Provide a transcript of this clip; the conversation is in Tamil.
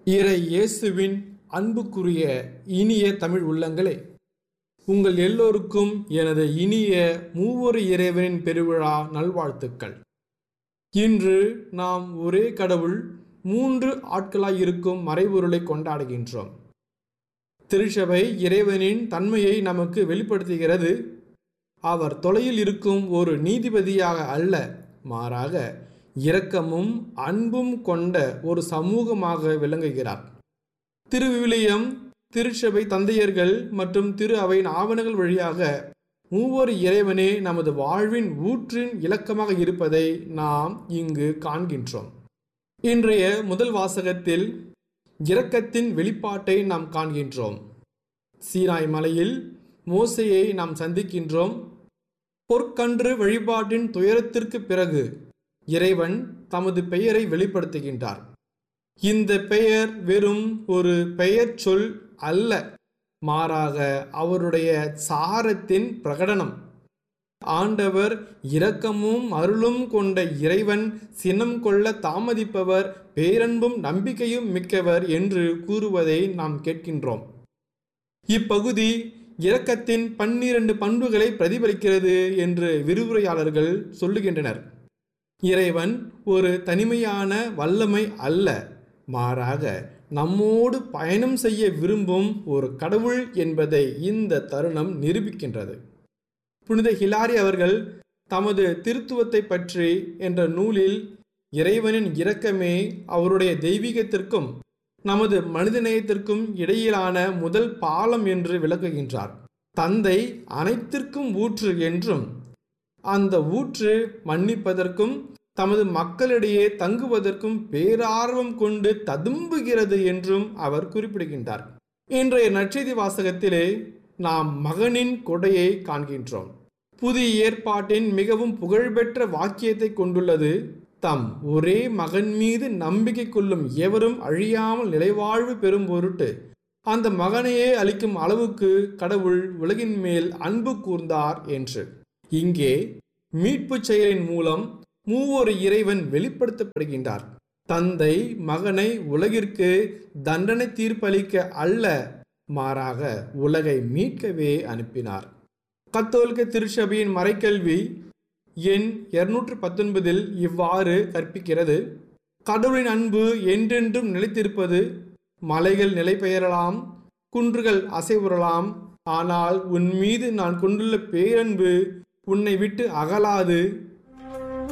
இறை இயேசுவின் அன்புக்குரிய இனிய தமிழ் உள்ளங்களே, உங்கள் எல்லோருக்கும் எனது இனிய மூவொரு இறைவனின் பெருவிழா நல்வாழ்த்துக்கள். இன்று நாம் ஒரே கடவுள் 3 ஆட்களாய் இருக்கும் மறைபொருளை கொண்டாடுகின்றோம். திருச்சபை இறைவனின் தன்மையை நமக்கு வெளிப்படுத்துகிறது. அவர் தொலையில் இருக்கும் ஒரு நீதிபதியாக அல்ல, மாறாக இரக்கமும் அன்பும் கொண்ட ஒரு சமூகமாக விளங்குகிறார். திருவிவிலியம், திருச்சபை தந்தையர்கள் மற்றும் திரு அவையின் ஆவணங்கள் வழியாக மூவொரு இறைவனே நமது வாழ்வின் ஊற்றின் இலக்கமாக இருப்பதை நாம் இங்கு காண்கின்றோம். இன்றைய முதல் வாசகத்தில் இரக்கத்தின் வெளிப்பாட்டை நாம் காண்கின்றோம். சீனாய் மலையில் மோசேயை நாம் சந்திக்கின்றோம். பொற்கன்று வழிபாட்டின் துயரத்திற்கு பிறகு இறைவன் தமது பெயரை வெளிப்படுத்துகின்றார். இந்த பெயர் வெறும் ஒரு பெயர் சொல் அல்ல, மாறாக அவருடைய சாரத்தின் பிரகடனம். ஆண்டவர் இரக்கமும் அருளும் கொண்ட இறைவன், சினம் கொள்ள தாமதிப்பவர், பேரன்பும் நம்பிக்கையும் மிக்கவர் என்று கூறுவதை நாம் கேட்கின்றோம். இப்பகுதி இரக்கத்தின் 12 பண்புகளை பிரதிபலிக்கிறது என்று விரிவுரையாளர்கள் சொல்லுகின்றனர். இறைவன் ஒரு தனிமையான வல்லமை அல்ல, மாறாக நம்மோடு பயணம் செய்ய விரும்பும் ஒரு கடவுள் என்பதை இந்த தருணம் நிரூபிக்கின்றது. புனித ஹிலாரி அவர்கள் தமது திருத்துவத்தை பற்றி என்ற நூலில் இறைவனின் இரக்கமே அவருடைய தெய்வீகத்திற்கும் நமது மனிதநேயத்திற்கும் இடையிலான முதல் பாலம் என்று விளக்குகின்றார். தந்தை அனைத்திற்கும் ஊற்று என்றும், அந்த ஊற்று மன்னிப்பதற்கும் தமது மக்களிடையே தங்குவதற்கும் பேரார்வம் கொண்டு ததும்புகிறது என்றும் அவர் குறிப்பிடுகின்றார். இன்றைய நற்செய்தி வாசகத்திலே நாம் மகனின் கொடையை காண்கின்றோம். புதிய ஏற்பாட்டின் மிகவும் புகழ்பெற்ற வாக்கியத்தை கொண்டுள்ளது. தம் ஒரே மகன் மீது நம்பிக்கை கொள்ளும் எவரும் அழியாமல் நிலைவாழ்வு பெறும் பொருட்டு அந்த மகனையே அளிக்கும் அளவுக்கு கடவுள் உலகின் மேல் அன்பு கூர்ந்தார் என்று. இங்கே மீட்பு செயலின் மூலம் மூவொரு இறைவன் வெளிப்படுத்தப்படுகின்றார். தந்தை மகனை உலகிற்கு தண்டனை தீர்ப்பளிக்க அல்ல, மாறாக உலகை மீட்கவே அனுப்பினார். கத்தோலிக்க திருச்சபையின் மறைக்கல்வி எண் 219 இவ்வாறு கற்பிக்கிறது: கடவுளின் அன்பு என்றென்றும் நிலைத்திருப்பது. மலைகள் நிலை பெயரலாம், குன்றுகள் அசைவுறலாம், ஆனால் உன் மீது நான் கொண்டுள்ள பேரன்பு உன்னை விட்டு அகலாது.